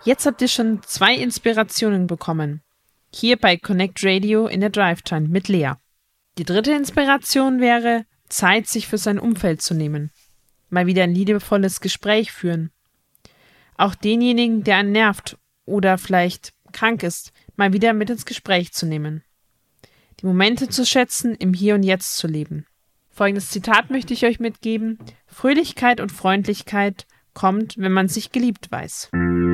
Jetzt habt ihr schon 2 Inspirationen bekommen. Hier bei Connect Radio in der Drive Time mit Lea. Die 3. Inspiration wäre, Zeit sich für sein Umfeld zu nehmen. Mal wieder ein liebevolles Gespräch führen. Auch denjenigen, der einen nervt oder vielleicht krank ist, mal wieder mit ins Gespräch zu nehmen. Die Momente zu schätzen, im Hier und Jetzt zu leben. Folgendes Zitat möchte ich euch mitgeben: Fröhlichkeit und Freundlichkeit kommt, wenn man sich geliebt weiß.